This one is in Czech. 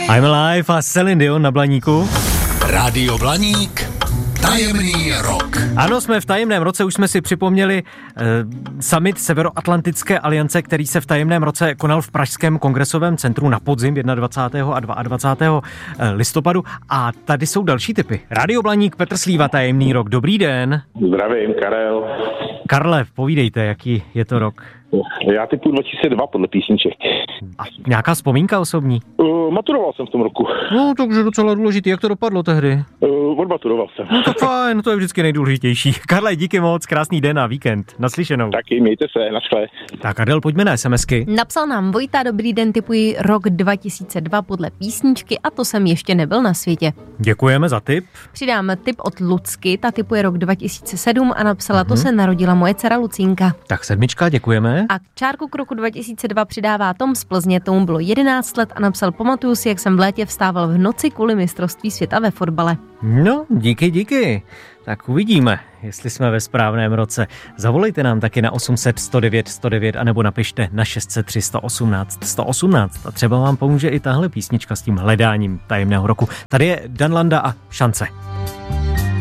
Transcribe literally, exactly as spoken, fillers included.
I'm Alive a Celine Dion na Blaníku. Rádio Blaník, tajemný rok. Ano, jsme v tajemném roce, už jsme si připomněli eh, summit Severoatlantické aliance, který se v tajemném roce konal v Pražském kongresovém centru na podzim dvacátého prvního a dvacátého druhého listopadu. A tady jsou další tipy. Rádio Blaník, Petr Slíva, tajemný rok. Dobrý den. Zdravím, Karel. Karle, povídejte, jaký je to rok. Já typu dva tisíce dva podle písniček. A nějaká vzpomínka osobní? Uh, maturoval jsem v tom roku. No, takže docela důležitý. Jak to dopadlo tehdy? Uh, odmaturoval jsem. No to fajn, to je vždycky nejdůležitější. Karle, díky moc, krásný den a víkend. Naslyšenou. Taky, mějte se, naschle. Tak Adel, pojďme na SMSky. Napsal nám Vojta, dobrý den, tipuji rok dva tisíce dva podle písničky a to jsem ještě nebyl na světě. Děkujeme za tip. Přidám tip od Lucky, ta tipuje rok dva tisíce sedm a napsala, Mhm. to se narodila moje dcera Lucínka. Tak sedmička, děkujeme. A k čárku k roku dva tisíce dva přidává Tom z Plzně, tomu bylo jedenáct let a napsal, pamatuju si, jak jsem v létě vstával v noci kvůli mistrovství světa ve fotbale. No, díky, díky. Tak uvidíme, jestli jsme ve správném roce. Zavolejte nám taky na osm set sto devět sto devět anebo napište na šest set tři sto osmnáct sto osmnáct a třeba vám pomůže i tahle písnička s tím hledáním tajemného roku. Tady je Dan Landa a Šance.